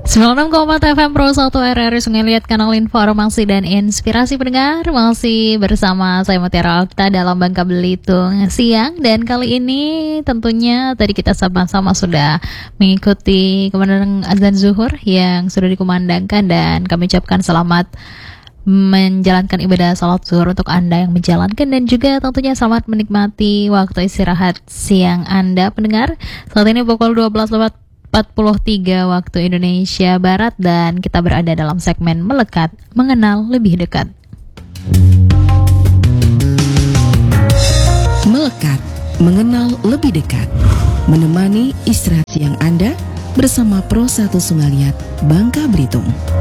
96,4 FM Pro 1 RRI Sungai Liat, kanal informasi dan inspirasi pendengar. Masih bersama saya Mutiara Okta dalam Bangka Belitung siang. Dan kali ini tentunya tadi kita sama-sama sudah mengikuti kemenangan azan zuhur yang sudah dikumandangkan. Dan kami ucapkan selamat menjalankan ibadah salat zuhur untuk Anda yang menjalankan, dan juga tentunya selamat menikmati waktu istirahat siang Anda pendengar. Saat ini pukul 12:43 waktu Indonesia Barat, dan kita berada dalam segmen Melekat, Mengenal Lebih Dekat. Melekat, Mengenal Lebih Dekat, menemani istirahat siang Anda bersama Pro 1 Sungai Liat, Bangka Belitung.